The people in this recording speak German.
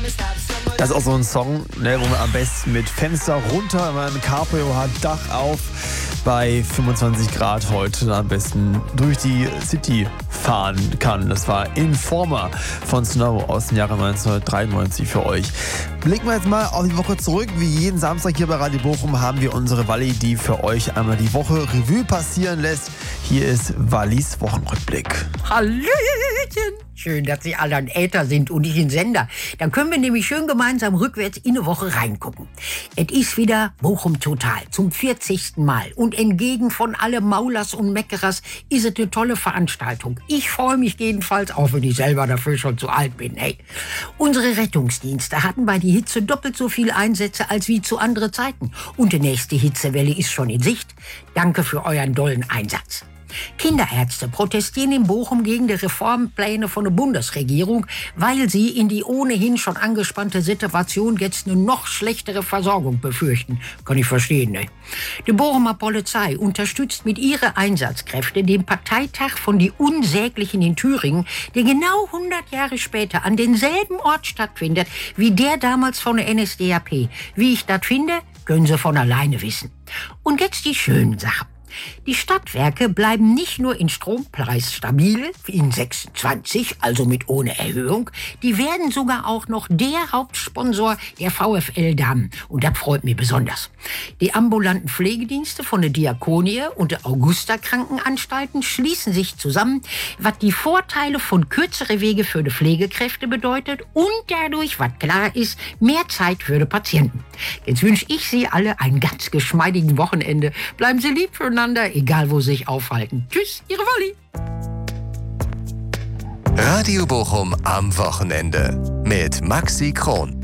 Das ist auch so ein Song, ne, wo man am besten mit Fenster runter, wenn man ein Cabrio hat, Dach auf, bei 25 Grad heute am besten durch die City fahren kann. Das war Informer von Snow aus dem Jahre 1993 für euch. Blicken wir jetzt mal auf die Woche zurück. Wie jeden Samstag hier bei Radio Bochum haben wir unsere Walli, die für euch einmal die Woche Revue passieren lässt. Hier ist Wallis Wochenrückblick. Hallöchen! Schön, dass Sie alle ein Äther sind und ich ein Sender. Dann können wir nämlich schön gemeinsam rückwärts in eine Woche reingucken. Es ist wieder Bochum Total zum 40. Mal. Und entgegen von alle Maulers und Meckerers ist es eine tolle Veranstaltung. Ich freue mich jedenfalls, auch wenn ich selber dafür schon zu alt bin. Hey. Unsere Rettungsdienste hatten bei der Hitze doppelt so viele Einsätze als wie zu anderen Zeiten. Und die nächste Hitzewelle ist schon in Sicht. Danke für euren dollen Einsatz. Kinderärzte protestieren in Bochum gegen die Reformpläne von der Bundesregierung, weil sie in die ohnehin schon angespannte Situation jetzt eine noch schlechtere Versorgung befürchten. Kann ich verstehen, ne? Die Bochumer Polizei unterstützt mit ihren Einsatzkräften den Parteitag von die Unsäglichen in Thüringen, der genau 100 Jahre später an denselben Ort stattfindet wie der damals von der NSDAP. Wie ich das finde, können Sie von alleine wissen. Und jetzt die schönen Sachen. Die Stadtwerke bleiben nicht nur in Strompreis stabil, wie in 26, also mit ohne Erhöhung, die werden sogar auch noch der Hauptsponsor der VfL Damen. Und das freut mich besonders. Die ambulanten Pflegedienste von der Diakonie und der Augusta-Krankenanstalten schließen sich zusammen, was die Vorteile von kürzere Wege für die Pflegekräfte bedeutet und dadurch, was klar ist, mehr Zeit für die Patienten. Jetzt wünsche ich Sie alle einen ganz geschmeidigen Wochenende. Bleiben Sie lieb füreinander, egal wo Sie sich aufhalten. Tschüss, Ihre Walli. Radio Bochum am Wochenende mit Maxi Kron.